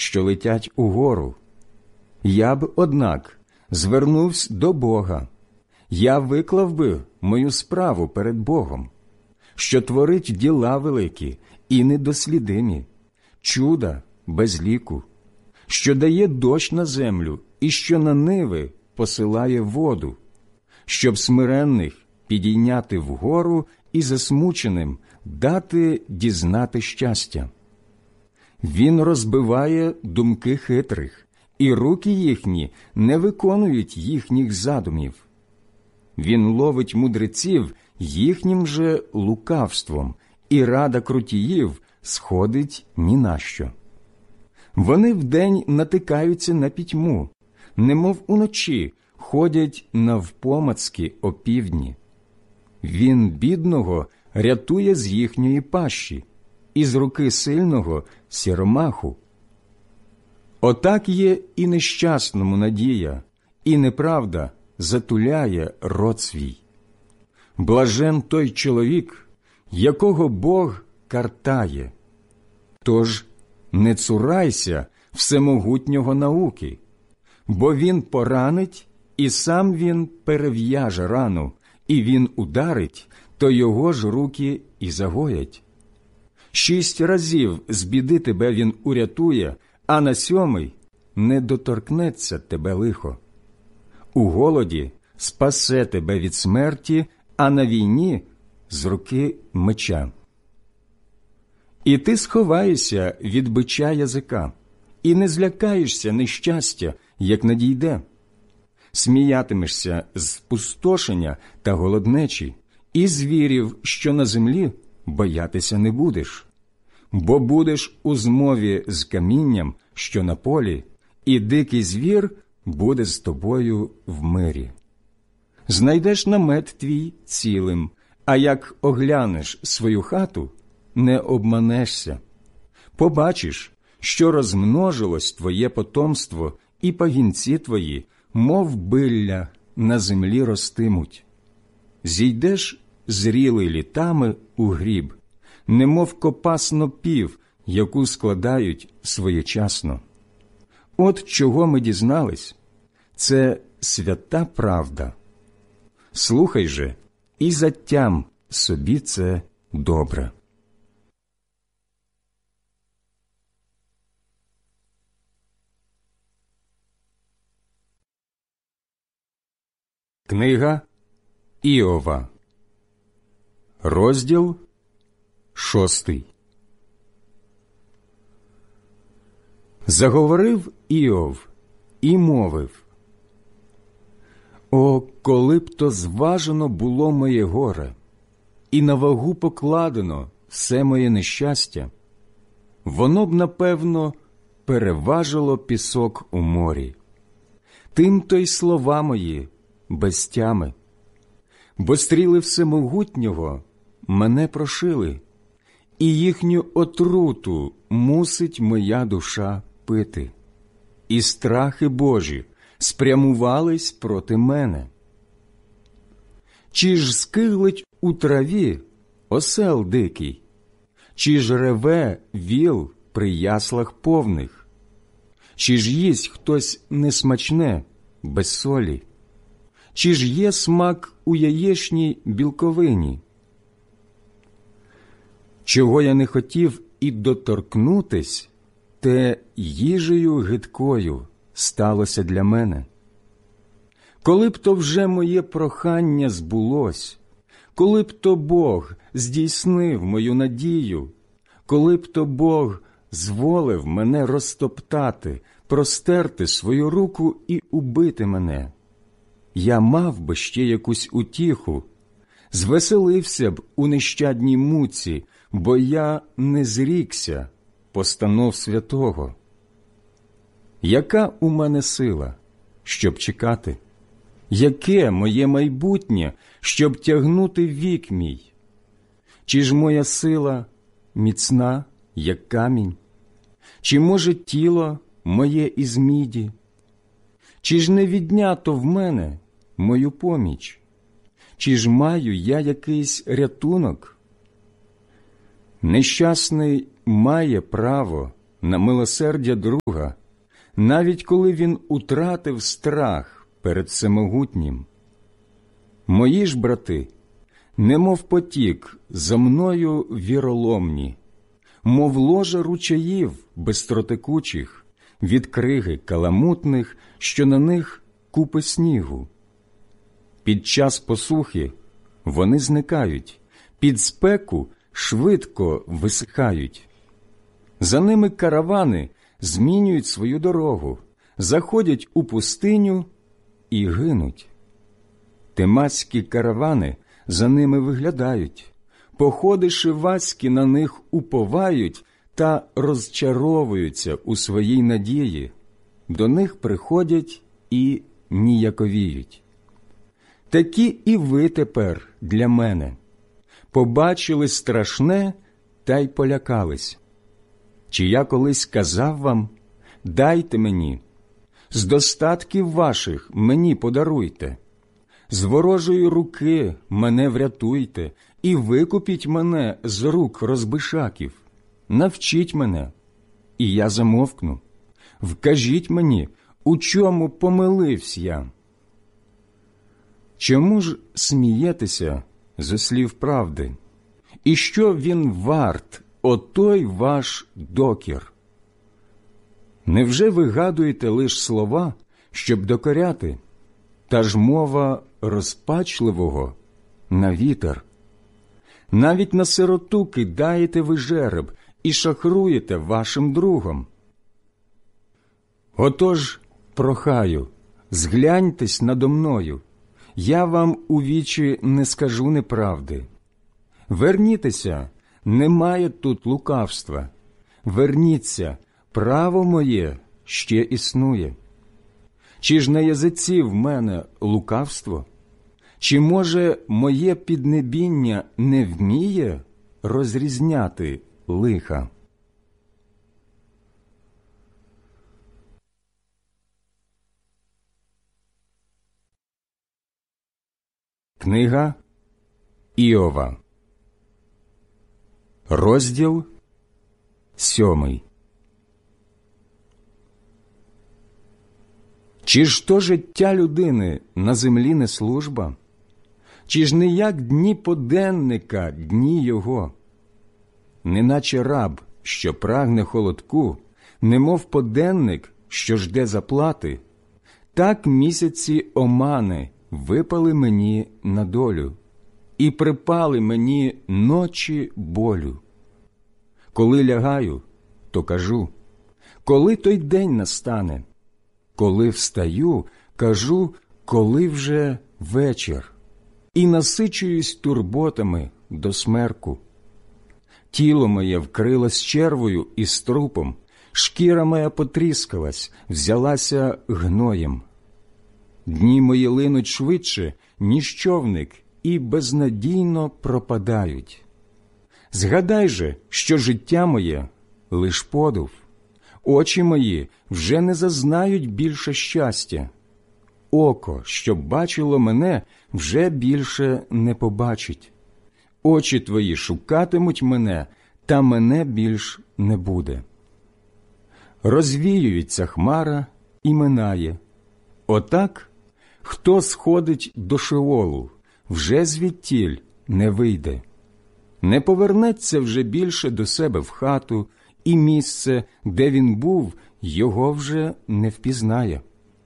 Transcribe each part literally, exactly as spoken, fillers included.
що летять угору. Я б, однак, звернувся до Бога. Я виклав би мою справу перед Богом, що творить діла великі і недослідимі, чуда без ліку, що дає дощ на землю і що на ниви посилає воду, щоб смиренних підійняти вгору і засмученим дати дізнати щастя. Він розбиває думки хитрих, і руки їхні не виконують їхніх задумів. Він ловить мудреців їхнім же лукавством, і рада крутіїв сходить ні на що. Вони вдень натикаються на пітьму, немов уночі ходять навпомацки опівдні. Він бідного рятує з їхньої пащі, і з руки сильного – сіромаху. Отак є і нещасному надія, і неправда затуляє рот свій. Блажен той чоловік, якого Бог картає. Тож не цурайся всемогутнього науки, бо він поранить, і сам він перев'яже рану, і він ударить, то його ж руки і загоять. Шість разів з біди тебе він урятує, а на сьомий не доторкнеться тебе лихо. У голоді спасе тебе від смерті, а на війні – з руки меча. І ти сховаєшся від бича язика, і не злякаєшся нещастя, як надійде. Сміятимешся з спустошення та голоднечі, і звірів, що на землі, боятися не будеш. Бо будеш у змові з камінням, що на полі, і дикий звір буде з тобою в мирі. Знайдеш намет твій цілим, а як оглянеш свою хату, не обманешся. Побачиш, що розмножилось твоє потомство, і пагінці твої, мов билля, на землі ростимуть. Зійдеш зрілий літами у гріб, немов копа снопів, яку складають своєчасно. От чого ми дізнались – це свята правда. Слухай же і затям собі це добре. Книга Іова, розділ шостий. Заговорив Іов і мовив: «О, коли б то зважено було моє горе, і на вагу покладено все моє нещастя, воно б, напевно, переважило пісок у морі. Тим-то й слова мої без тями. Бо стріли всемогутнього мене прошили, і їхню отруту мусить моя душа пити. І страхи Божі спрямувались проти мене. Чи ж скиглить у траві осел дикий, чи ж реве віл при яслах повних, чи ж їсть хтось несмачне без солі, чи ж є смак у яєчній білковині? Чого я не хотів і доторкнутись, те їжею гидкою сталося для мене. Коли б то вже моє прохання збулось, коли б то Бог здійснив мою надію, коли б то Бог зволив мене розтоптати, простерти свою руку і убити мене, я мав би ще якусь утіху, звеселився б у нещадній муці, бо я не зрікся постанов святого. Яка у мене сила, щоб чекати? Яке моє майбутнє, щоб тягнути вік мій? Чи ж моя сила міцна, як камінь? Чи, може, тіло моє із міді? Чи ж не віднято в мене мою поміч? Чи ж маю я якийсь рятунок? Нещасний має право на милосердя друга, навіть коли він утратив страх перед Всемогутнім. Мої ж брати, немов потік, за мною віроломні, мов ложа ручаїв бистротекучих, від криги каламутних, що на них купи снігу. Під час посухи вони зникають, під спеку швидко висихають. За ними каравани змінюють свою дорогу, заходять у пустиню і гинуть. Темацькі каравани за ними виглядають, походи шивацькі на них уповають та розчаровуються у своїй надії, до них приходять і ніяковіють. Такі і ви тепер для мене. Побачили страшне та й полякались. Чи я колись казав вам: дайте мені, з достатків ваших мені подаруйте, з ворожої руки мене врятуйте і викупіть мене з рук розбишаків, навчіть мене, і я замовкну, вкажіть мені, у чому помилився я. Чому ж смієтеся зі слів правди? І що він варт, отой ваш докір? Невже вигадуєте лиш слова, щоб докоряти, та ж мова розпачливого на вітер? Навіть на сироту кидаєте ви жереб і шахруєте вашим другом. Отож, прохаю, згляньтесь надо мною, я вам у вічі не скажу неправди. Вернітеся, немає тут лукавства. Верніться, право моє ще існує. Чи ж на язиці в мене лукавство? Чи, може, моє піднебіння не вміє розрізняти лиха? Книга Іова, розділ сьомий. Чи ж то життя людини на землі не служба? Чи ж не як дні поденника дні його? Неначе раб, що прагне холодку, немов поденник, що жде заплати, так місяці омани випали мені на долю, і припали мені ночі болю. Коли лягаю, то кажу, коли той день настане? Коли встаю, кажу, коли вже вечір, і насичуюсь турботами до смерку. Тіло моє вкрилось червою і струпом, шкіра моя потріскалась, взялася гноєм. Дні мої линуть швидше, ніж човник, і безнадійно пропадають. Згадай же, що життя моє – лиш подув, очі мої вже не зазнають більше щастя. Око, що бачило мене, вже більше не побачить. Очі твої шукатимуть мене, та мене більш не буде. Розвіюється хмара і минає. Отак, хто сходить до Шеолу, вже звідтіль не вийде. Не повернеться вже більше до себе в хату, і місце, де він був, його вже не впізнає.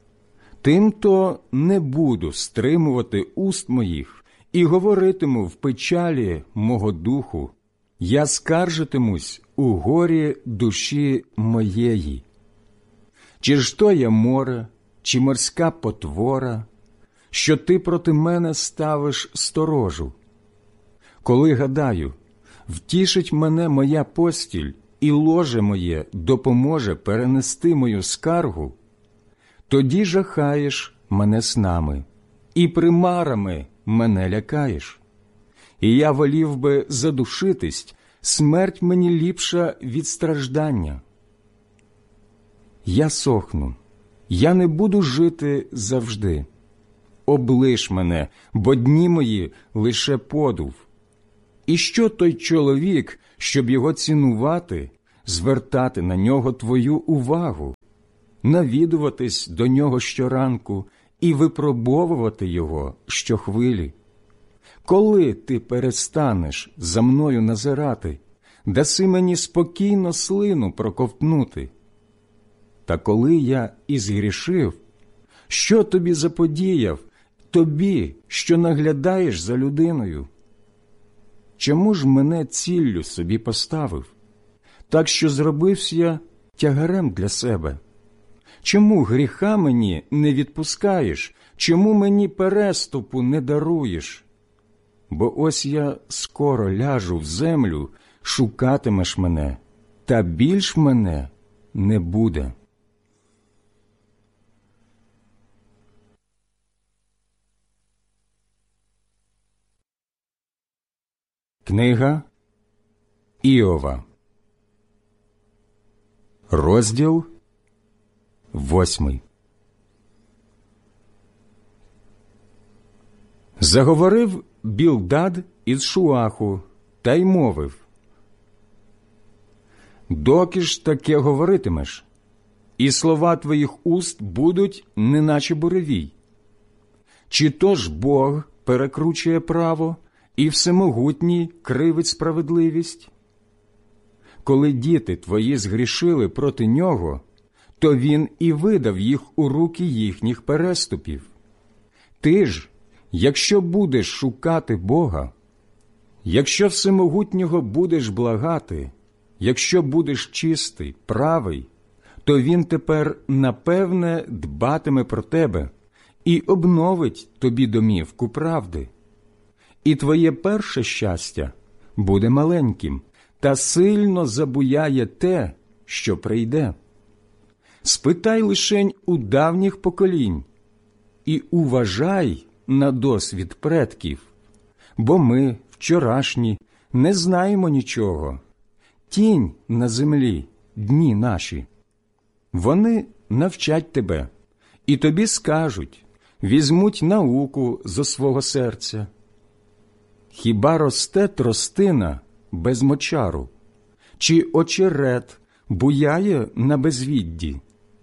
Тим-то не буду стримувати уст моїх і говоритиму в печалі мого духу. Я скаржитимусь у горі душі моєї. Чи ж то є море, чи морська потвора, що ти проти мене ставиш сторожу? Коли гадаю, втішить мене моя постіль, і ложе моє допоможе перенести мою скаргу, тоді жахаєш мене снами, і примарами мене лякаєш. І я волів би задушитись, смерть мені ліпша від страждання. Я сохну, я не буду жити завжди. Облиш мене, бо дні мої лише подув. І що той чоловік, щоб його цінувати, звертати на нього твою увагу, навідуватись до нього щоранку і випробовувати його щохвилі? Коли ти перестанеш за мною назирати, даси мені спокійно слину проковтнути? Та коли я і згрішив, що тобі заподіяв, тобі, що наглядаєш за людиною? Чому ж мене ціллю собі поставив, так що зробився я тягарем для себе? Чому гріха мені не відпускаєш? Чому мені переступу не даруєш? Бо ось я скоро ляжу в землю, шукатимеш мене, та більш мене не буде. Книга Іова, розділ восьмий. Заговорив Білдад із Шуаху та й мовив: «Доки ж таке говоритимеш, і слова твоїх уст будуть неначе буревій? Чи то ж Бог перекручує право, і всемогутній кривить справедливість? Коли діти твої згрішили проти нього, то він і видав їх у руки їхніх переступів. Ти ж, якщо будеш шукати Бога, якщо всемогутнього будеш благати, якщо будеш чистий, правий, то він тепер, напевне, дбатиме про тебе і обновить тобі домівку правди. І твоє перше щастя буде маленьким, та сильно забуяє те, що прийде. Спитай лишень у давніх поколінь і уважай на досвід предків, бо ми, вчорашні, не знаємо нічого. Тінь на землі дні наші. Вони навчать тебе, і тобі скажуть, візьмуть науку зо свого серця. Хіба росте тростина без мочару, чи очерет буяє на безвідді?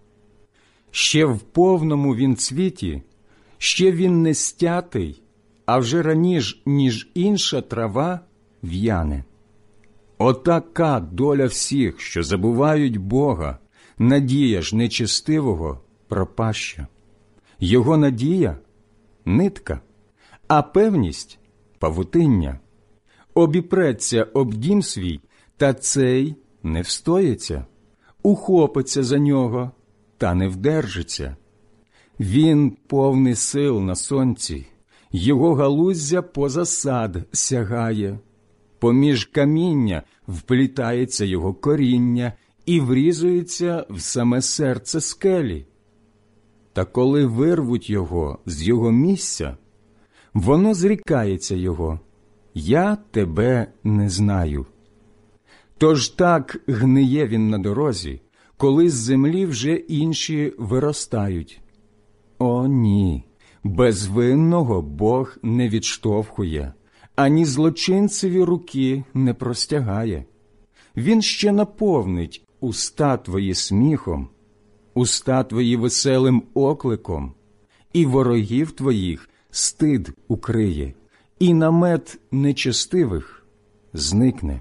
Ще в повному він цвіті, ще він не стятий, а вже раніш, ніж інша трава, в'яне. Отака доля всіх, що забувають Бога, надія ж нечестивого пропаща. Його надія – нитка, а певність – павутиння. Обіпреться об дім свій, та цей не встоїться, ухопиться за нього, та не вдержиться. Він повний сил на сонці, його галуздя поза сад сягає. Поміж каміння вплітається його коріння і врізується в саме серце скелі. Та коли вирвуть його з його місця, воно зрікається його: «Я тебе не знаю». Тож так гниє він на дорозі, коли з землі вже інші виростають. О, ні, безвинного Бог не відштовхує, ані злочинцеві руки не простягає. Він ще наповнить уста твої сміхом, уста твої веселим окликом, і ворогів твоїх стид укриє, і намет нечестивих зникне.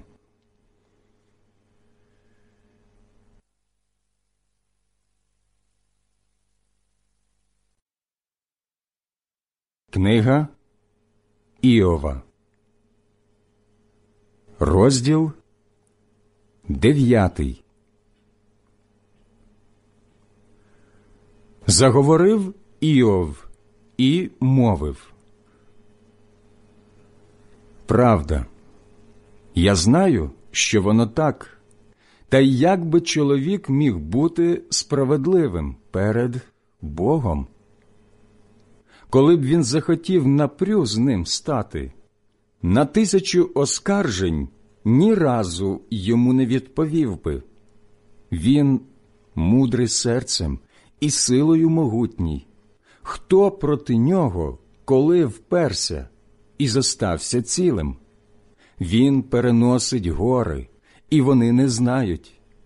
Книга Іова, розділ дев'ятий. Заговорив Іов і мовив: «Правда, я знаю, що воно так, та як би чоловік міг бути справедливим перед Богом? Коли б він захотів напрю з ним стати, на тисячу оскаржень ні разу йому не відповів би. Він мудрий серцем і силою могутній. Хто проти нього, коли вперся і зостався цілим? Він переносить гори, і вони не знають.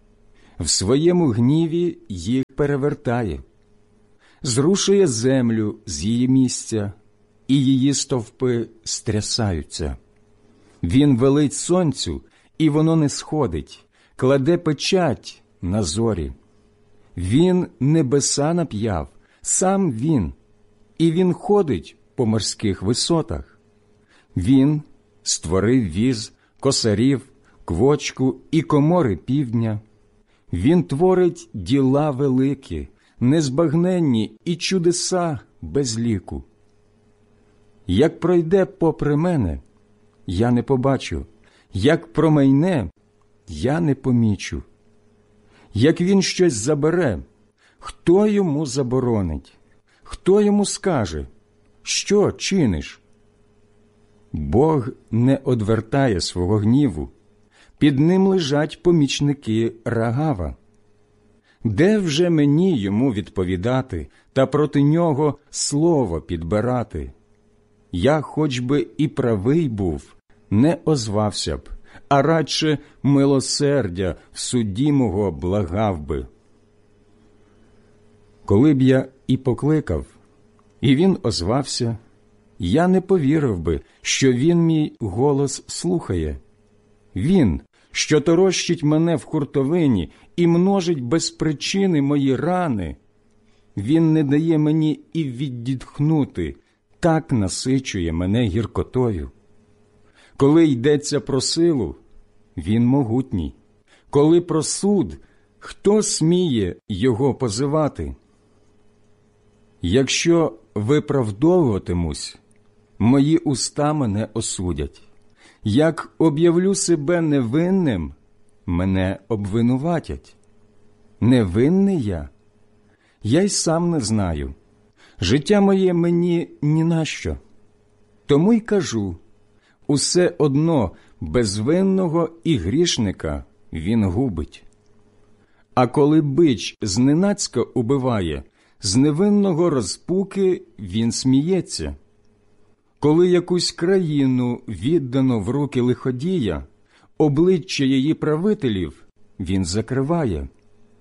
в своєму гніві їх перевертає, зрушує землю з її місця, і її стовпи стрясаються. Він велить сонцю, і воно не сходить, кладе печать на зорі. Він небеса нап'яв, сам він, і він ходить по морських висотах. Він створив віз, косарів, квочку і комори півдня. Він творить діла великі, незбагненні і чудеса без ліку. Як пройде попри мене, я не побачу, як промайне, я не помічу. Як він щось забере, хто йому заборонить? Хто йому скаже, що чиниш? Бог не одвертає свого гніву, під ним лежать помічники Рагава. Де вже мені йому відповідати та проти нього слово підбирати? Я хоч би і правий був, не озвався б, а радше милосердя в суді мого благав би. Коли б я і покликав, і він озвався, я не повірив би, що він мій голос слухає. Він, що торощить мене в хуртовині і множить без причини мої рани, він не дає мені і віддихнути, так насичує мене гіркотою. Коли йдеться про силу, він могутній. Коли про суд, хто сміє його позивати? Якщо виправдовуватимусь, мої уста мене осудять. Як об'явлю себе невинним, мене обвинуватять. Невинний я? Я й сам не знаю. Життя моє мені ні на що. Тому й кажу, усе одно безвинного і грішника він губить. А коли бич зненацька убиває, з невинного розпуки він сміється. Коли якусь країну віддано в руки лиходія, обличчя її правителів він закриває.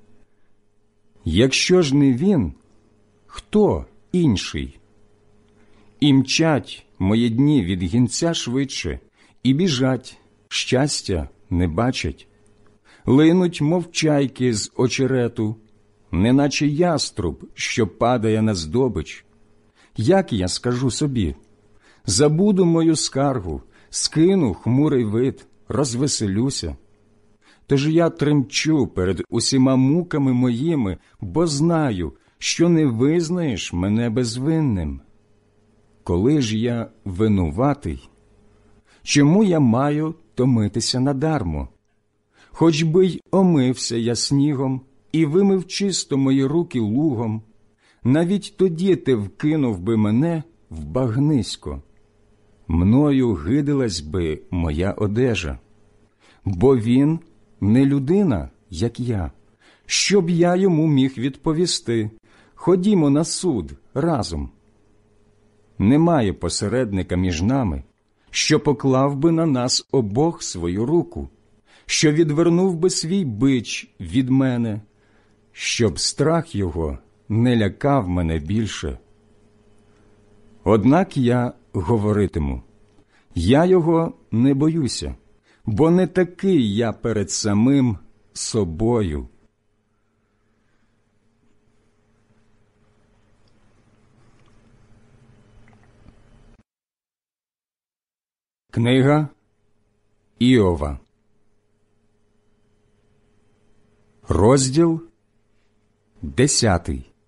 Якщо ж не він, хто інший? І мчать мої дні від гінця швидше, і біжать, щастя не бачать. Линуть, мов чайки з очерету, неначе яструб, що падає на здобич. Як я скажу собі? Забуду мою скаргу, скину хмурий вид, розвеселюся. Тож я тремчу перед усіма муками моїми, бо знаю, що не визнаєш мене безвинним. Коли ж я винуватий, чому я маю томитися надармо? Хоч би й омився я снігом і вимив чисто мої руки лугом, навіть тоді ти вкинув би мене в багнисько. Мною гидилась би моя одежа, бо він не людина, як я, щоб я йому міг відповісти: ходімо на суд разом. Немає посередника між нами, що поклав би на нас обох свою руку, що відвернув би свій бич від мене, щоб страх його не лякав мене більше. Однак я говоритиму: я його не боюся, бо не такий я перед самим собою. Книга Іова, розділ десятий.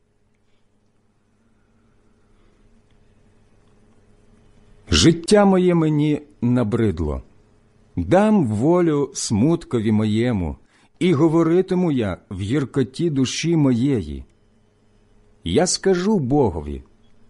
Життя моє мені набридло. Дам волю смуткові моєму, і говоритиму я в гіркоті душі моєї. Я скажу Богові: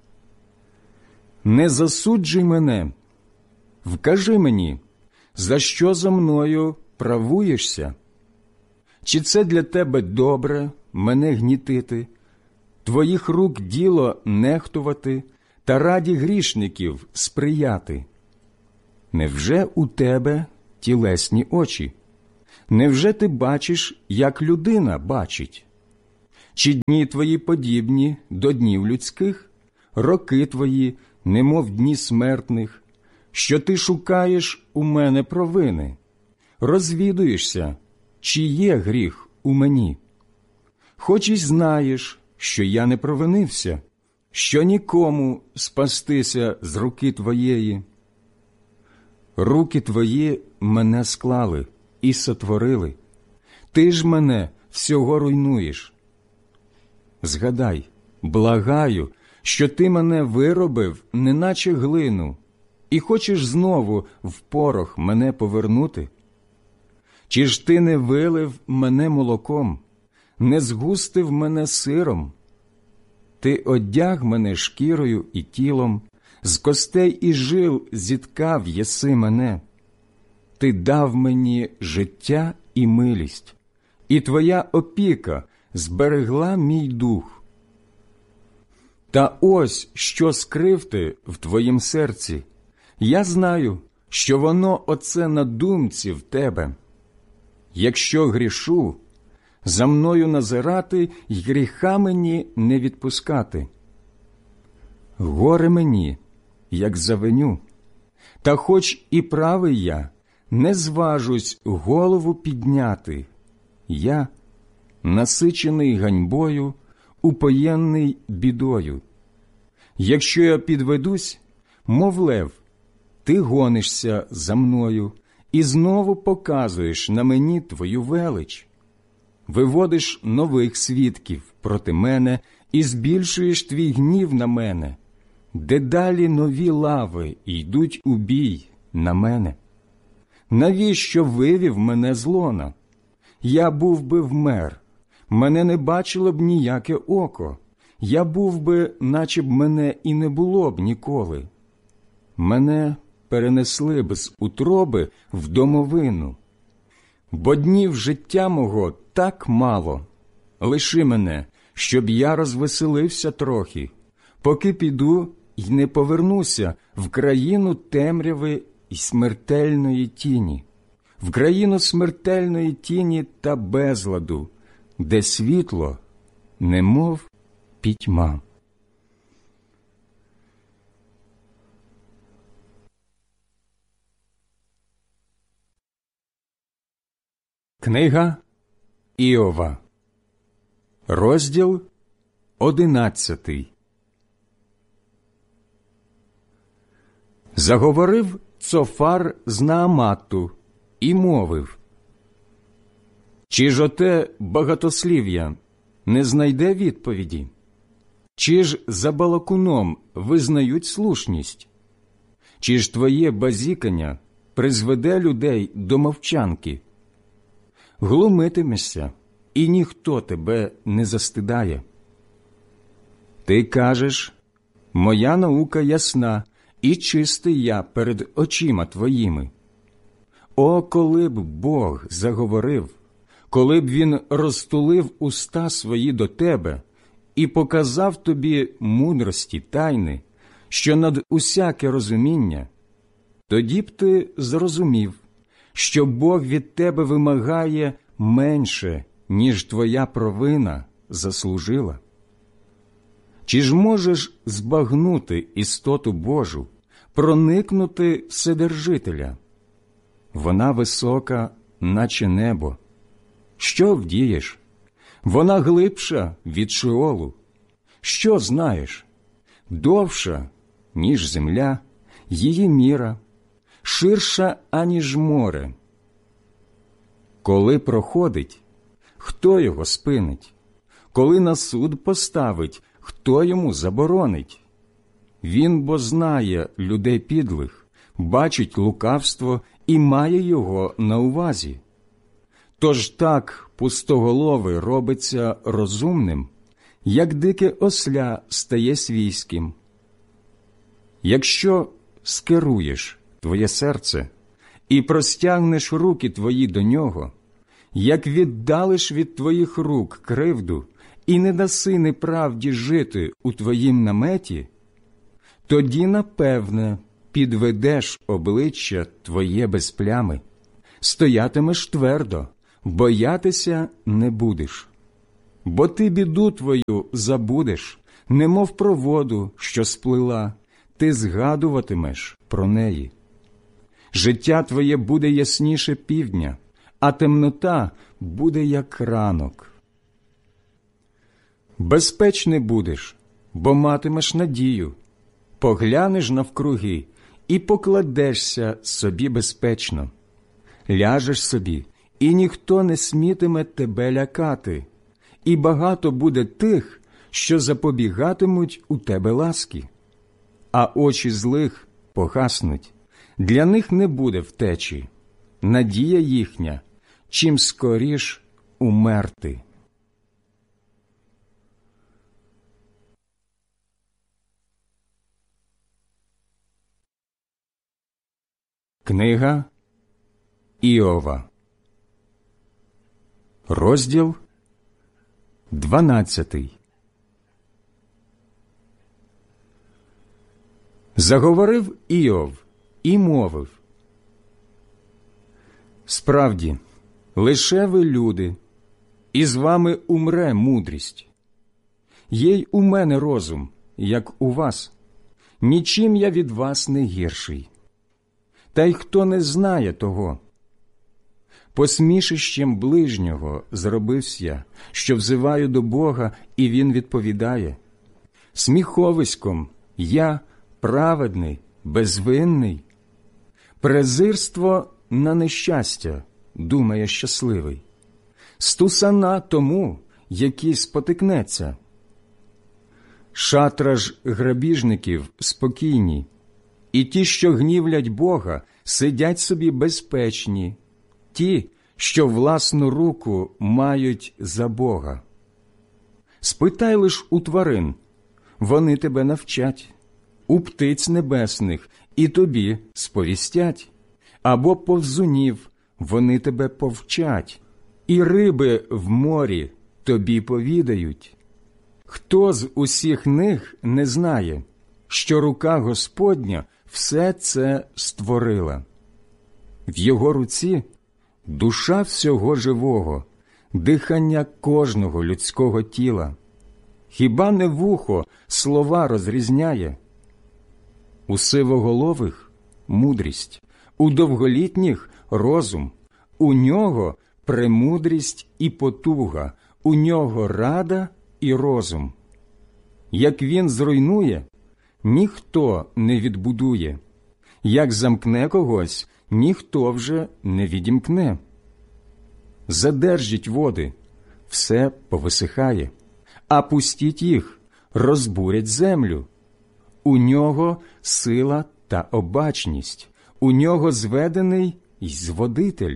не засуджуй мене, вкажи мені, за що зо мною правуєшся? Чи це для тебе добре мене гнітити, твоїх рук діло нехтувати та раді грішників сприяти? Невже у тебе тілесні очі? Невже ти бачиш, як людина бачить? Чи дні твої подібні до днів людських, роки твої, немов дні смертних, що ти шукаєш у мене провини, розвідуєшся, чи є гріх у мені? Хоч і знаєш, що я не провинився, що нікому спастися з руки твоєї. Руки твої мене склали і сотворили, ти ж мене всього руйнуєш. Згадай, благаю, що ти мене виробив, неначе глину, і хочеш знову в порох мене повернути? Чи ж ти не вилив мене молоком, не згустив мене сиром? Ти одяг мене шкірою і тілом, з костей і жил зіткав єси мене. Ти дав мені життя і милість, і твоя опіка зберегла мій дух. Та ось, що скрив ти в твоїм серці, я знаю, що воно оце на думці в тебе. Якщо грішу, за мною назирати й гріха мені не відпускати. Горе мені, як завиню, та хоч і правий я, не зважусь голову підняти. Я, насичений ганьбою, упоєнний бідою. Якщо я підведусь, мов лев, ти гонишся за мною і знову показуєш на мені твою велич. Виводиш нових свідків проти мене і збільшуєш твій гнів на мене. Дедалі нові лави йдуть у бій на мене. Навіщо вивів мене з лона? Я був би вмер, мене не бачило б ніяке око, я був би, наче б мене і не було б ніколи. Мене перенесли б з утроби в домовину. Бо днів життя мого так мало. Лиши мене, щоб я розвеселився трохи, поки піду й не повернуся в країну темряви й смертельної тіні, в країну смертельної тіні та безладу, де світло, немов пітьма. Книга Іова, розділ одинадцятий. Заговорив Цофар з Нааматту і мовив: «Чи ж оте багатослів'я не знайде відповіді? Чи ж за балакуном визнають слушність? Чи ж твоє базікання призведе людей до мовчанки? Глумитимешся, і ніхто тебе не застидає. Ти кажеш: моя наука ясна, і чистий я перед очима твоїми. О, коли б Бог заговорив, коли б Він розтулив уста свої до тебе і показав тобі мудрості тайни, що над усяке розуміння, тоді б ти зрозумів, що Бог від тебе вимагає менше, ніж твоя провина заслужила. Чи ж можеш збагнути істоту Божу, проникнути Вседержителя? Вона висока, наче небо. Що вдієш? Вона глибша від Шеолу. Що знаєш? Довша, ніж земля, її міра, ширша, аніж море. Коли проходить, хто його спинить? Коли на суд поставить, хто йому заборонить? Він бо знає людей підлих, бачить лукавство і має його на увазі. Тож так пустоголовий робиться розумним, як дике осля стає свійським. Якщо скеруєш твоє серце і простягнеш руки твої до нього, як віддалиш від твоїх рук кривду і не даси неправді жити у твоїм наметі, тоді, напевне, підведеш обличчя твоє без плями, стоятимеш твердо, боятися не будеш. Бо ти біду твою забудеш, немов про воду, що сплила, ти згадуватимеш про неї. Життя твоє буде ясніше півдня, а темнота буде, як ранок. Безпечний будеш, бо матимеш надію, поглянеш навкруги і покладешся собі безпечно. Ляжеш собі, і ніхто не смітиме тебе лякати, і багато буде тих, що запобігатимуть у тебе ласки. А очі злих погаснуть, для них не буде втечі, надія їхня, чим скоріш умерти. Книга Іова, розділ дванадцятий. Заговорив Іов і мовив: «Справді, лише ви люди, і з вами умре мудрість. Є й у мене розум, як у вас, нічим я від вас не гірший. Та й хто не знає того? Посмішищем ближнього зробився я, що взиваю до Бога, і Він відповідає. Сміховиськом я праведний, безвинний. Презирство на нещастя, думає щасливий. Стусана тому, який спотикнеться. Шатра ж грабіжників спокійні, і ті, що гнівлять Бога, сидять собі безпечні, ті, що власну руку мають за Бога. Спитай лиш у тварин, вони тебе навчать, у птиць небесних, і тобі сповістять, або повзунів, вони тебе повчать, і риби в морі тобі повідають. Хто з усіх них не знає, що рука Господня все це створила? В його руці душа всього живого, дихання кожного людського тіла. Хіба не вухо слова розрізняє? У сивоголових – мудрість, у довголітніх – розум, у нього – премудрість і потуга, у нього рада і розум. Як він зруйнує, ніхто не відбудує, як замкне когось, ніхто вже не відімкне. Задержіть води, все повисихає, а пустіть їх, розбурять землю. У нього сила та обачність, у нього зведений й зводитель.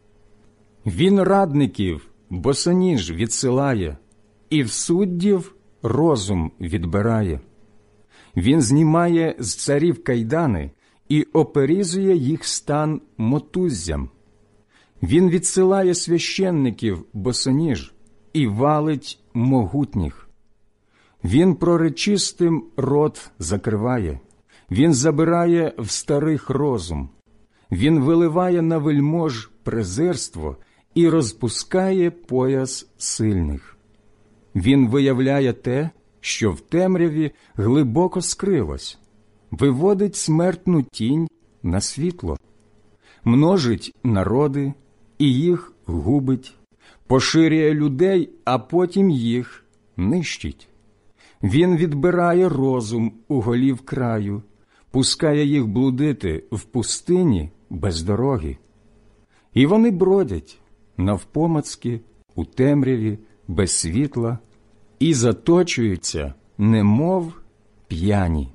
Він радників босоніж відсилає, і в суддів розум відбирає. Він знімає з царів кайдани і оперізує їх стан мотуззям. Він відсилає священників босоніж і валить могутніх. Він проречистим рот закриває, він забирає в старих розум, він виливає на вельмож презирство і розпускає пояс сильних. Він виявляє те, що в темряві глибоко скрилось, виводить смертну тінь на світло, множить народи і їх губить, поширює людей, а потім їх нищить. Він відбирає розум у голів краю, пускає їх блудити в пустині без дороги. І вони бродять навпомацки, у темряві, без світла, і заточуються, немов п'яні.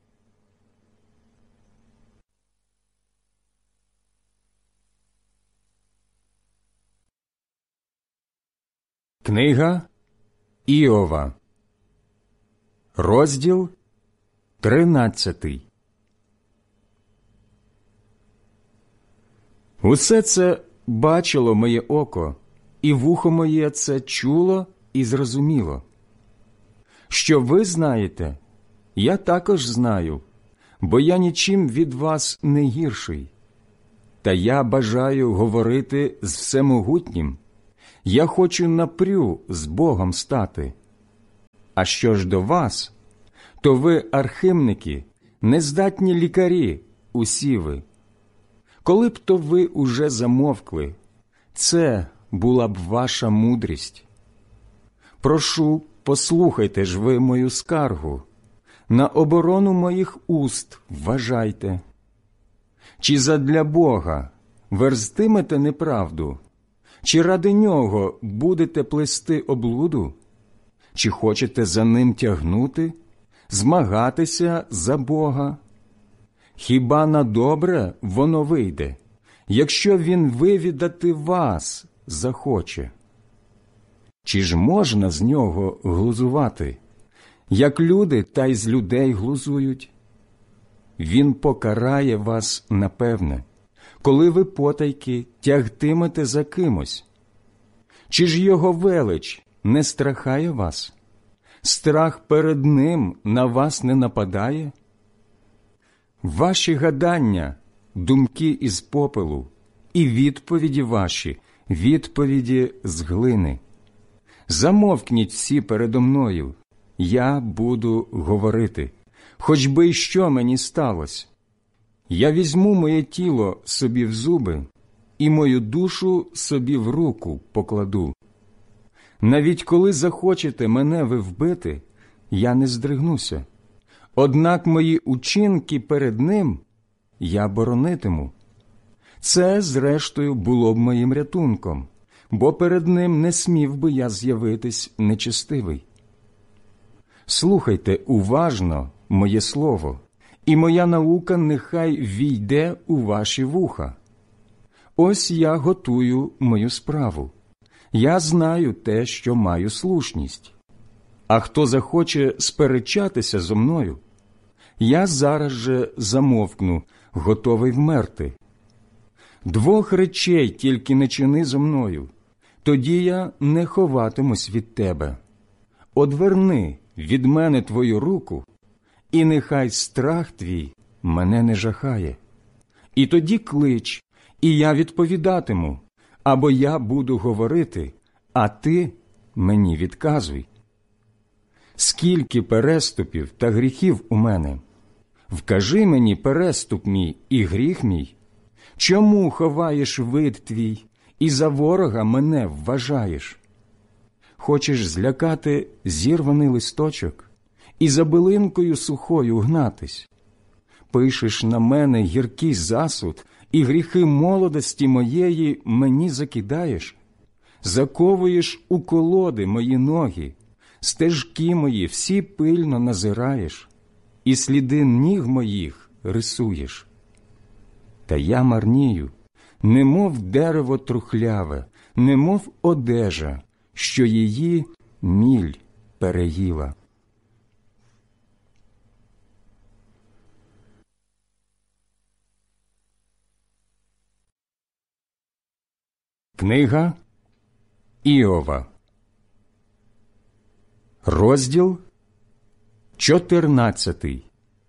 Книга Іова, розділ тринадцятий. Усе це бачило моє око, і вухо моє це чуло і зрозуміло. Що ви знаєте, я також знаю, бо я нічим від вас не гірший. та я бажаю говорити з Всемогутнім. Я хочу напрю з Богом стати. А що ж до вас, то ви, архимники, нездатні лікарі, усі ви. Коли б то ви уже замовкли, це була б ваша мудрість. Прошу, послухайте ж ви мою скаргу, на оборону моїх уст вважайте. Чи задля Бога верзтимете неправду? Чи ради Нього будете плести облуду? Чи хочете за Ним тягнути, змагатися за Бога? Хіба на добре воно вийде, якщо Він вивідати вас захоче? Чи ж можна з Нього глузувати, як люди та й з людей глузують? Він покарає вас напевне, коли ви потайки тягтимете за кимось. Чи ж Його велич не страхає вас? Страх перед Ним на вас не нападає? Ваші гадання – думки із попелу, і відповіді ваші – відповіді з глини. Замовкніть всі передо мною, я буду говорити, хоч би й що мені сталося. Я візьму моє тіло собі в зуби, і мою душу собі в руку покладу. Навіть коли захочете мене ви вбити, я не здригнуся. Однак мої учинки перед Ним я боронитиму. Це, зрештою, було б моїм рятунком, бо перед Ним не смів би я з'явитись нечестивий. Слухайте уважно моє слово, і моя наука нехай війде у ваші вуха. Ось я готую мою справу. Я знаю те, що маю слушність. А хто захоче сперечатися зо мною, я зараз же замовкну, готовий вмерти. Двох речей тільки не чини зо мною, тоді я не ховатимусь від тебе. Одверни від мене твою руку, і нехай страх твій мене не жахає. І тоді клич, і я відповідатиму, або я буду говорити, а ти мені відказуй. Скільки переступів та гріхів у мене? Вкажи мені переступ мій і гріх мій. Чому ховаєш вид твій і за ворога мене вважаєш? Хочеш злякати зірваний листочок і за билинкою сухою гнатись? Пишеш на мене гіркий засуд, і гріхи молодості моєї мені закидаєш? Заковуєш у колоди мої ноги, стежки мої всі пильно назираєш, і сліди ніг моїх рисуєш. Та я марнію, немов дерево трухляве, немов одежа, що її міль переїла. Книга Іова, розділ чотирнадцятий.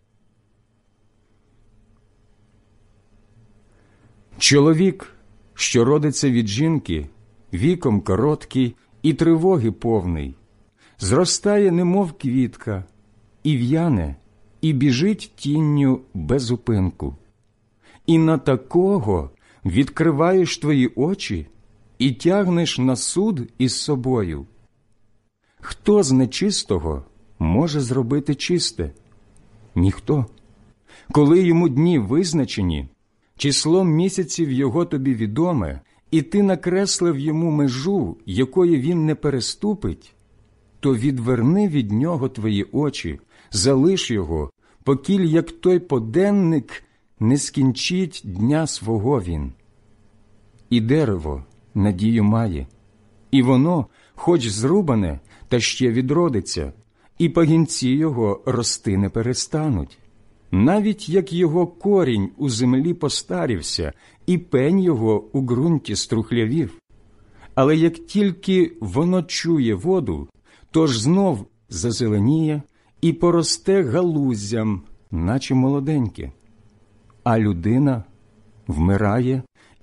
Чоловік, що родиться від жінки, віком короткий і тривоги повний, зростає, немов квітка, і в'яне, і біжить тінню без упинку. І на такого відкриваєш твої очі і тягнеш на суд із собою. Хто з нечистого може зробити чисте? Ніхто. Коли йому дні визначені, число місяців його тобі відоме, і ти накреслив йому межу, якої він не переступить, то відверни від нього твої очі, залиш його, покіль як той поденник не скінчить дня свого він. І дерево надію має, і воно, хоч зрубане, та ще відродиться, і пагінці його рости не перестануть. Навіть як його корінь у землі постарівся, і пень його у ґрунті струхлявів. Але як тільки воно чує воду, то ж знов зазеленіє і поросте галуздям, наче молоденьке. А людина вмирає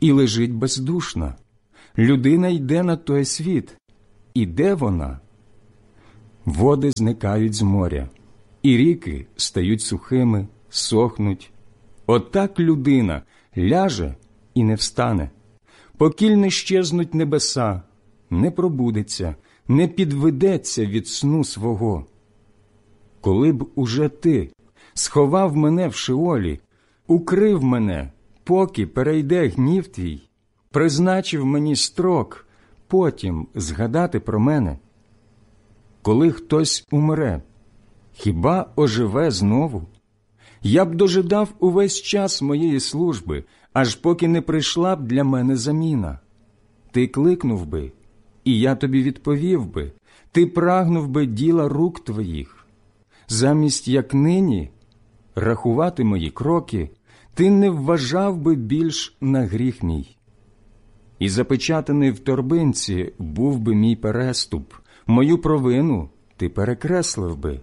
і лежить бездушна. Людина йде на той світ. І де вона? Води зникають з моря, і ріки стають сухими, сохнуть. Отак людина ляже і не встане. Покіль не щезнуть небеса, не пробудеться, не підведеться від сну свого. Коли б уже ти сховав мене в Шеолі, укрив мене, поки перейде гнів твій, призначив мені строк, потім згадати про мене. Коли хтось умре, хіба оживе знову? Я б дожидав увесь час моєї служби, аж поки не прийшла б для мене заміна. Ти кликнув би, і я тобі відповів би, ти прагнув би діла рук твоїх. Замість, як нині, рахувати мої кроки, ти не вважав би більш на гріх мій. І запечатаний в торбинці був би мій переступ, мою провину ти перекреслив би.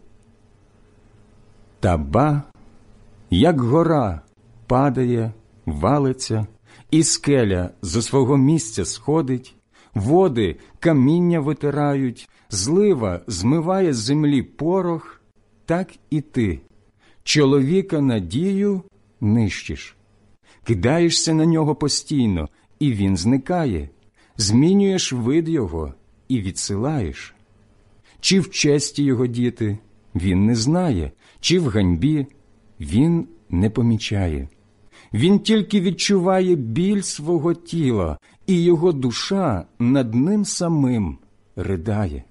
Та ба, як гора падає, валиться, і скеля зо свого місця сходить, води каміння витирають, злива змиває з землі порох, так і ти, чоловіка надію, нищиш. Кидаєшся на нього постійно, і він зникає, змінюєш вид його і відсилаєш. Чи в честі його діти, він не знає, чи в ганьбі, він не помічає. Він тільки відчуває біль свого тіла, і його душа над ним самим ридає.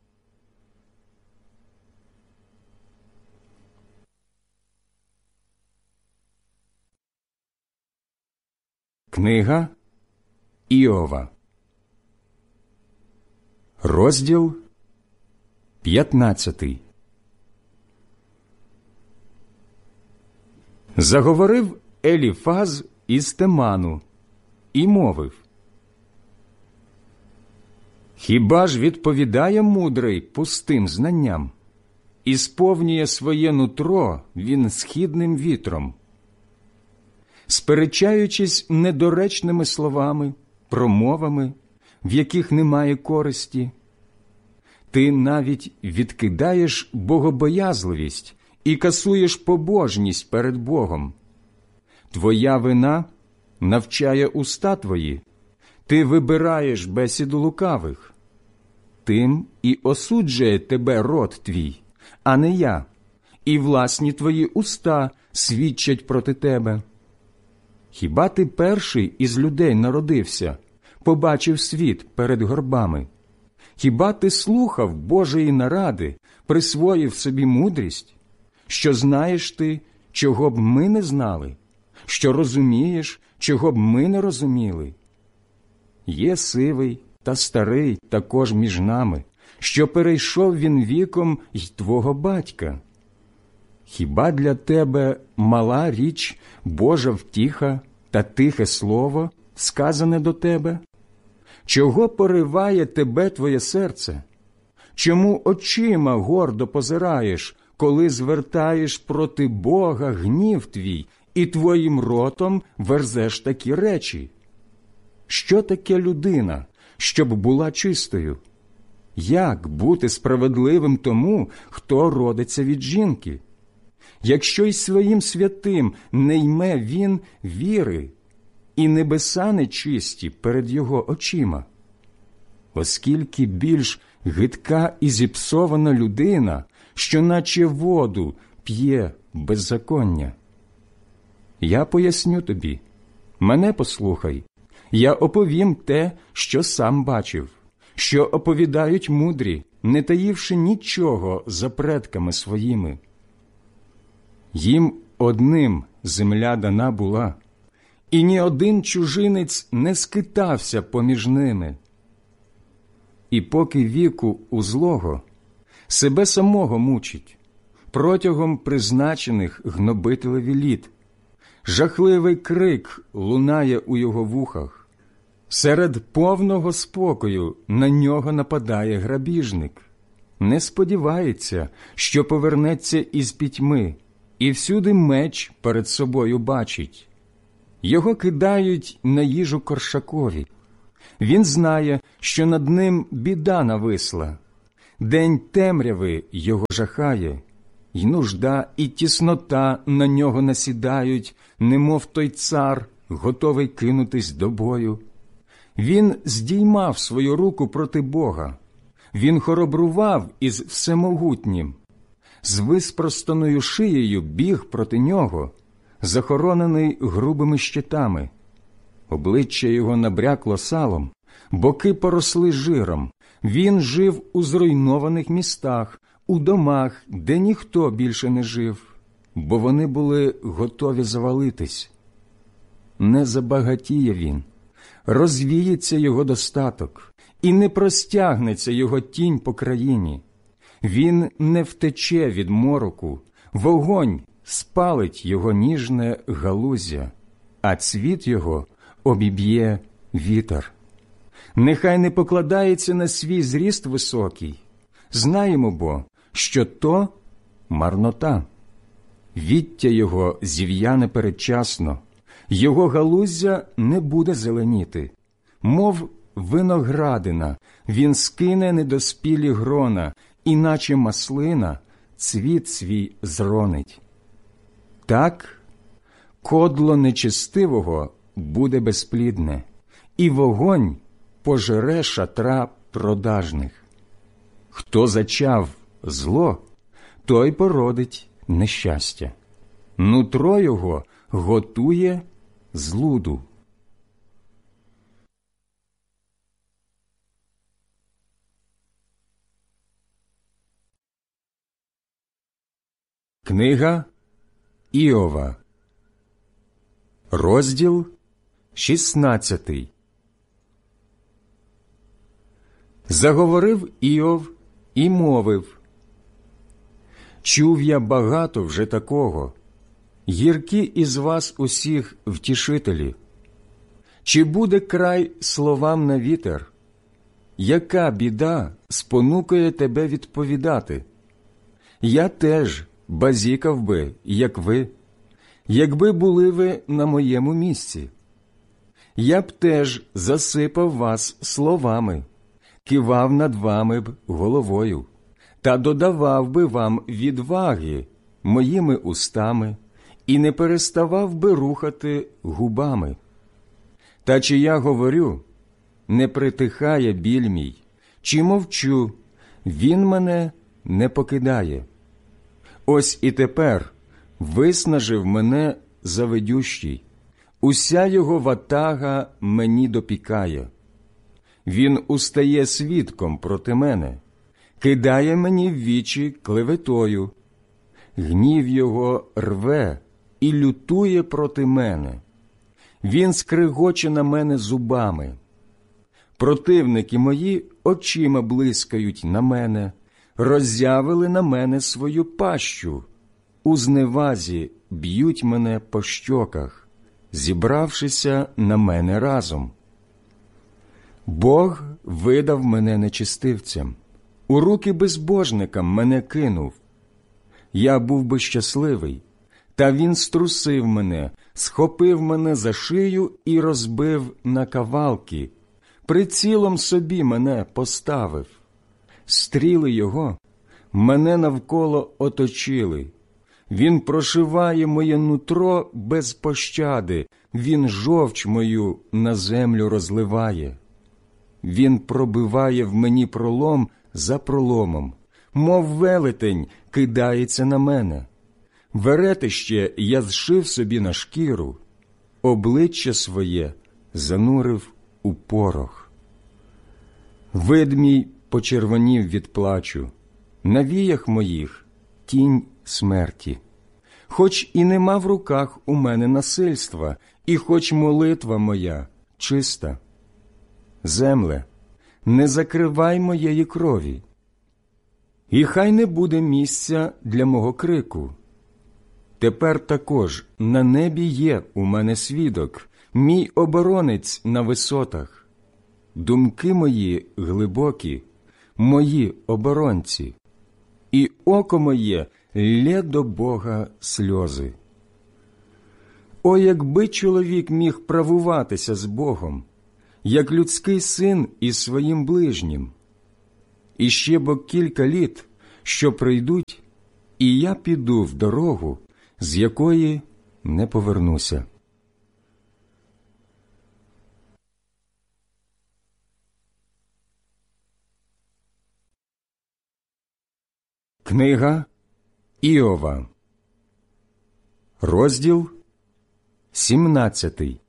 Книга Іова, розділ п'ятнадцятий. Заговорив Еліфаз із Теману і мовив: «Хіба ж відповідає мудрий пустим знанням, і сповнює своє нутро він східним вітром? Сперечаючись недоречними словами, промовами, в яких немає користі, ти навіть відкидаєш богобоязливість і касуєш побожність перед Богом. Твоя вина навчає уста твої, ти вибираєш бесіду лукавих. Тим і осуджує тебе рот твій, а не я, і власні твої уста свідчать проти тебе. Хіба ти перший із людей народився, побачив світ перед горбами? Хіба ти слухав Божої наради, присвоїв собі мудрість? Що знаєш ти, чого б ми не знали? Що розумієш, чого б ми не розуміли? Є сивий та старий також між нами, що перейшов він віком й твого батька. Хіба для тебе мала річ Божа втіха та тихе слово, сказане до тебе? Чого пориває тебе твоє серце? Чому очима гордо позираєш, коли звертаєш проти Бога гнів твій і твоїм ротом верзеш такі речі? Що таке людина, щоб була чистою? Як бути справедливим тому, хто родиться від жінки? Якщо й своїм святим не йме він віри, і небеса нечисті перед його очима? Оскільки більш гидка і зіпсована людина, що наче воду п'є беззаконня. Я поясню тобі, мене послухай, я оповім те, що сам бачив, що оповідають мудрі, не таївши нічого за предками своїми. Їм одним земля дана була, і ні один чужинець не скитався поміж ними. І поки віку у злого себе самого мучить, протягом призначених гнобителеві літ, жахливий крик лунає у його вухах, серед повного спокою на нього нападає грабіжник, не сподівається, що повернеться із пітьми, і всюди меч перед собою бачить. Його кидають на їжу коршакові. Він знає, що над ним біда нависла. День темряви його жахає, й нужда, і тіснота на нього насідають, немов той цар, готовий кинутись до бою. Він здіймав свою руку проти Бога. Він хоробрував із всемогутнім. З виспростаною шиєю біг проти нього, захоронений грубими щитами. Обличчя його набрякло салом, боки поросли жиром. Він жив у зруйнованих містах, у домах, де ніхто більше не жив, бо вони були готові завалитись. Не забагатіє він, розвіється його достаток, і не простягнеться його тінь по країні. Він не втече від мороку, вогонь спалить його ніжне галуздя, а цвіт його обіб'є вітер. Нехай не покладається на свій зріст високий. Знаємо бо, що то марнота. Віття його зів'яне передчасно, його галуздя не буде зеленіти. Мов виноградина, він скине недоспілі грона, і наче маслина цвіт свій зронить. Так, кодло нечестивого буде безплідне, і вогонь пожере шатра продажних. Хто зачав зло, той породить нещастя. Нутро його готує злуду. Книга Іова, розділ шістнадцятий. Заговорив Іов і мовив: «Чув я багато вже такого, гіркі із вас усіх втішителі. Чи буде край словам на вітер? Яка біда спонукає тебе відповідати? Я теж базікав би, як ви, якби були ви на моєму місці. Я б теж засипав вас словами, кивав над вами б головою, та додавав би вам відваги моїми устами і не переставав би рухати губами. Та чи я говорю, не притихає біль мій, чи мовчу, він мене не покидає. Ось і тепер виснажив мене завидющий, уся його ватага мені допікає. Він устає свідком проти мене, кидає мені в вічі клеветою. Гнів його рве і лютує проти мене. Він скригоче на мене зубами. Противники мої очима блискають на мене, роззявили на мене свою пащу. У зневазі б'ють мене по щоках, зібравшися на мене разом. Бог видав мене нечестивцям, у руки безбожникам мене кинув. Я був би щасливий, та він струсив мене, схопив мене за шию і розбив на кавалки, прицілом собі мене поставив. Стріли його мене навколо оточили. Він прошиває моє нутро без пощади, він жовч мою на землю розливає. Він пробиває в мені пролом за проломом, мов велетень кидається на мене. Веретище я зшив собі на шкіру, обличчя своє занурив у порох. Вид мій почервонів від плачу, на віях моїх тінь смерті. Хоч і нема в руках у мене насильства, і хоч молитва моя чиста. Земле, не закривай моєї крові, і хай не буде місця для мого крику. Тепер також на небі є у мене свідок, мій оборонець на висотах. Думки мої глибокі, мої оборонці, і око моє лє до Бога сльози. О, якби чоловік міг правуватися з Богом, як людський син із своїм ближнім. І ще бо кілька літ, що прийдуть, і я піду в дорогу, з якої не повернуся. Книга Іова, розділ сімнадцятий.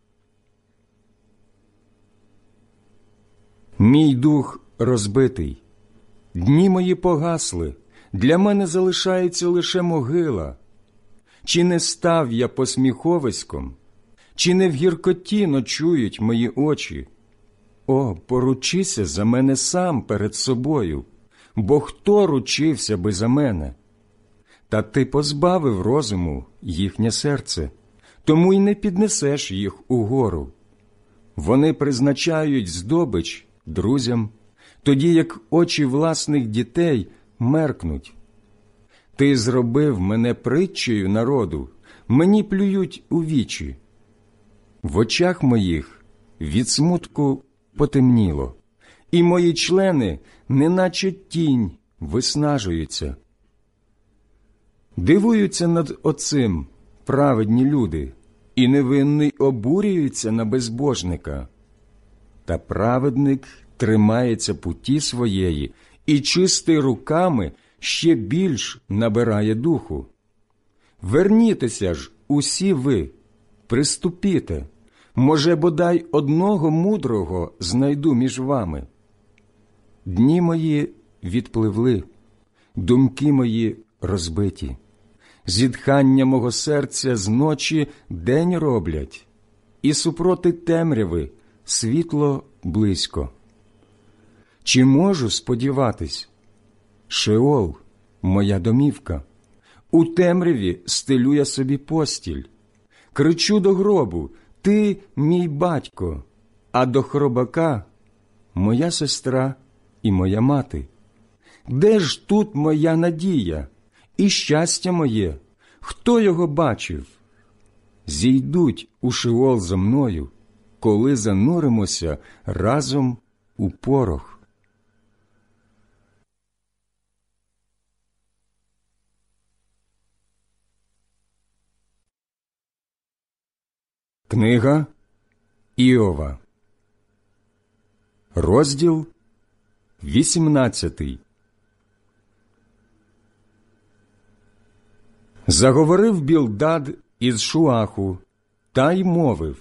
Мій дух розбитий, дні мої погасли, для мене залишається лише могила. Чи не став я посміховиськом, чи не в гіркоті ночують мої очі? О, поручися за мене сам перед собою, бо хто ручився би за мене? Та ти позбавив розуму їхнє серце, тому й не піднесеш їх угору. Вони призначають здобич друзям, тоді як очі власних дітей меркнуть. Ти зробив мене притчею народу, мені плюють у вічі. В очах моїх від смутку потемніло, і мої члени, неначе тінь, виснажуються. Дивуються над оцим праведні люди, і невинний обурюється на безбожника. Та праведник тримається путі своєї, і чистий руками ще більш набирає духу. Вернітеся ж усі ви, приступіте, може, бодай одного мудрого знайду між вами. Дні мої відпливли, думки мої розбиті. Зітхання мого серця з ночі день роблять, і супроти темряви світло близько. Чи можу сподіватись? Шеол – моя домівка. У темряві стелю я собі постіль. Кричу до гробу: ти мій батько, а до хробака – моя сестра і моя мати. Де ж тут моя надія і щастя моє? Хто його бачив? Зійдуть у Шеол зо мною, коли зануримося разом у порох. Книга Іова, розділ вісімнадцятий. Заговорив Білдад із Шуаху, та й мовив: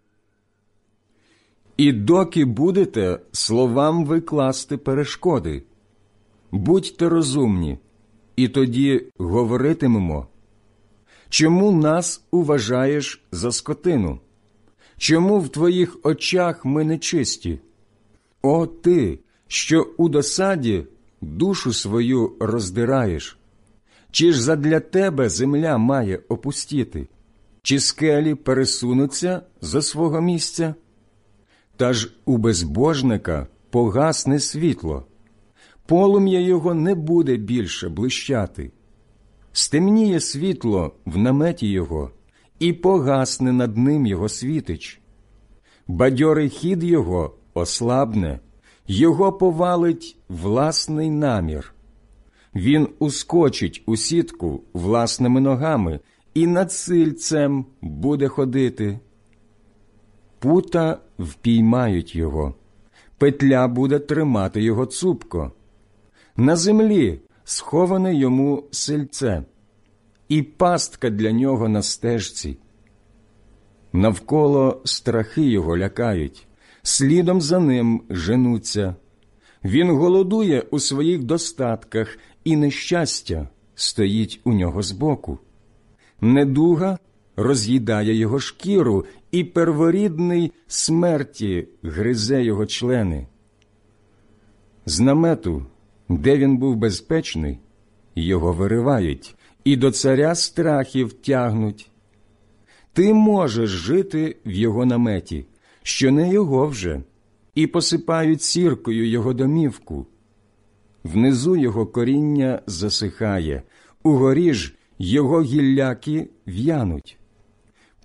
«І доки будете словам викласти перешкоди, будьте розумні, і тоді говоритимемо. Чому нас уважаєш за скотину? Чому в твоїх очах ми нечисті? О ти, що у досаді душу свою роздираєш! Чи ж задля тебе земля має опустіти? Чи скелі пересунуться за свого місця? Та ж у безбожника погасне світло, полум'я його не буде більше блищати. Стемніє світло в наметі його, і погасне над ним його світич. Бадьорий хід його ослабне, його повалить власний намір. Він ускочить у сітку власними ногами і над сильцем буде ходити. Пута впіймають його, петля буде тримати його цупко. На землі сховане йому сильце, і пастка для нього на стежці. Навколо страхи його лякають, слідом за ним женуться. Він голодує у своїх достатках, і нещастя стоїть у нього збоку. Недуга роз'їдає його шкіру, і перворідний смерті гризе його члени. З намету, де він був безпечний, його виривають, і до царя страхів тягнуть. Ти можеш жити в його наметі, що не його вже, і посипають сіркою його домівку. Внизу його коріння засихає, угорі ж його гілляки в'януть.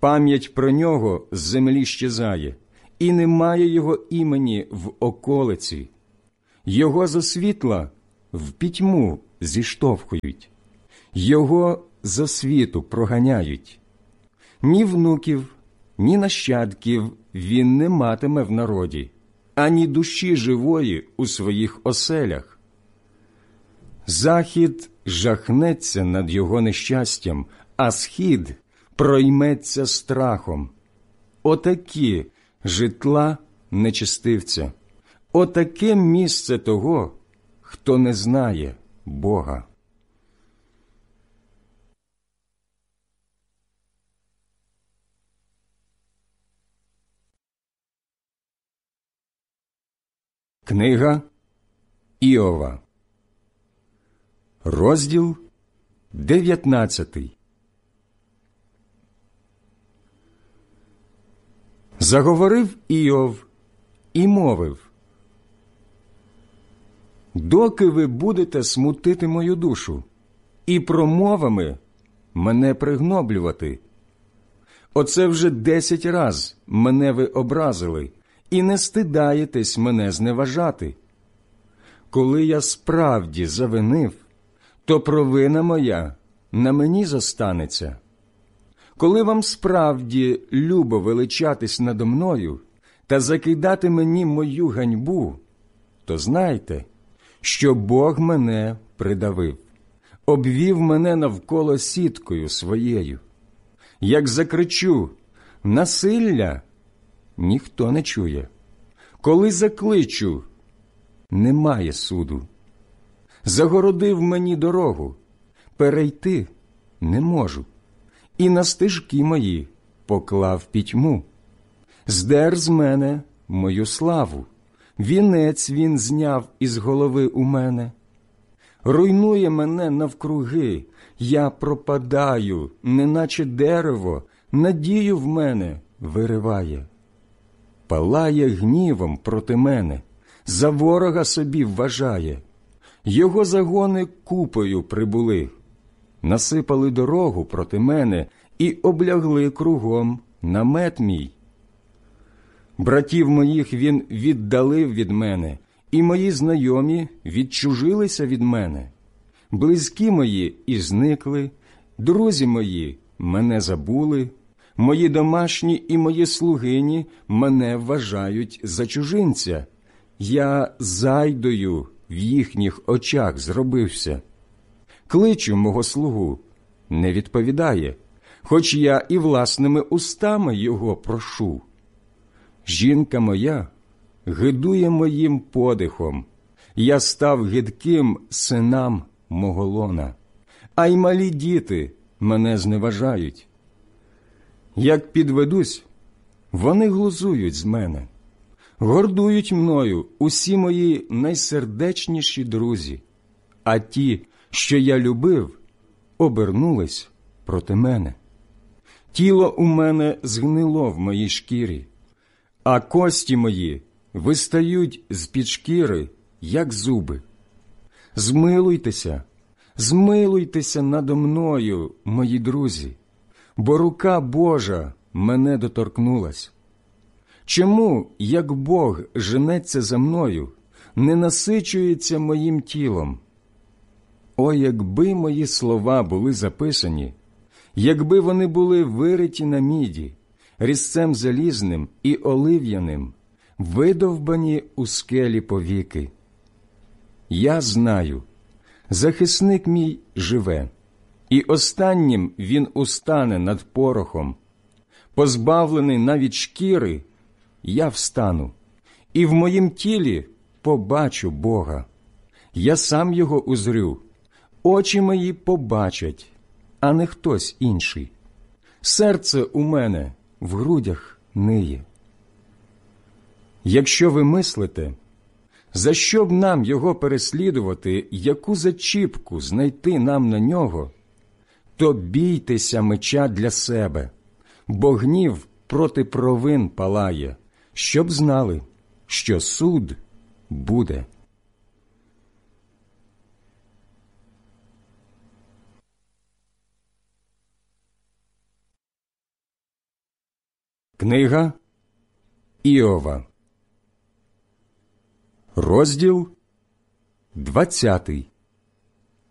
Пам'ять про нього з землі щезає, і немає його імені в околиці. Його зо світла в пітьму зіштовхують, його зо світу проганяють. Ні внуків, ні нащадків він не матиме в народі, ані душі живої у своїх оселях. Захід жахнеться над його нещастям, а схід пройметься страхом. Отакі житла нечестивця, отаке місце того, хто не знає Бога. Книга Іова, розділ дев'ятнадцятий. Заговорив Іов і мовив: «Доки ви будете смутити мою душу і промовами мене пригноблювати? Оце вже десять раз мене ви образили, і не стидаєтесь мене зневажати. Коли я справді завинив, то провина моя на мені зостанеться. Коли вам справді любо величатись надо мною та закидати мені мою ганьбу, то знайте, що Бог мене придавив, обвів мене навколо сіткою своєю. Як закричу «насилля», ніхто не чує. Коли закличу, немає суду. Загородив мені дорогу, перейти не можу, і на стежки мої поклав пітьму. Здер з мене мою славу, вінець він зняв із голови у мене. Руйнує мене навкруги, я пропадаю, неначе дерево, надію в мене вириває. Палає гнівом проти мене, за ворога собі вважає. Його загони купою прибули, насипали дорогу проти мене і облягли кругом намет мій. Братів моїх він віддалив від мене, і мої знайомі відчужилися від мене. Близькі мої і зникли, друзі мої мене забули, мої домашні і мої слугині мене вважають за чужинця. Я зайдою в їхніх очах зробився. Кличу мого слугу, не відповідає, хоч я і власними устами його прошу. Жінка моя гидує моїм подихом, я став гидким синам мого лона, а й малі діти мене зневажають. Як підведусь, вони глузують з мене, гордують мною усі мої найсердечніші друзі, а ті, що я любив, обернулись проти мене. Тіло у мене згнило в моїй шкірі, а кості мої вистають з-під шкіри, як зуби. Змилуйтеся, змилуйтеся надо мною, мої друзі, бо рука Божа мене доторкнулась. Чому, як Бог женеться за мною, не насичується моїм тілом? О, якби мої слова були записані, якби вони були вириті на міді, різцем залізним і олив'яним, видовбані у скелі повіки. Я знаю, захисник мій живе, і останнім він устане над порохом. Позбавлений навіть шкіри, я встану, і в моїм тілі побачу Бога. Я сам його узрю, очі мої побачать, а не хтось інший. Серце у мене в грудях ниє. Якщо ви мислите, за що б нам його переслідувати, яку зачіпку знайти нам на нього, то бійтеся меча для себе, бо гнів проти провин палає, щоб знали, що суд буде. Книга Іова, розділ двадцятий.